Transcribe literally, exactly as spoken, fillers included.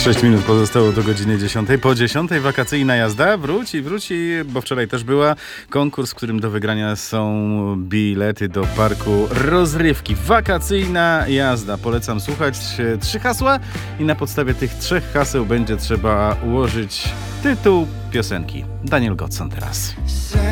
sześć minut pozostało do godziny dziesiątej. Po dziesiątej wakacyjna jazda wróci, wróci, bo wczoraj też była konkurs, w którym do wygrania są bilety do parku rozrywki. Wakacyjna jazda. Polecam słuchać. Trzy hasła i na podstawie tych trzech haseł będzie trzeba ułożyć tytuł piosenki. Daniel Godson teraz.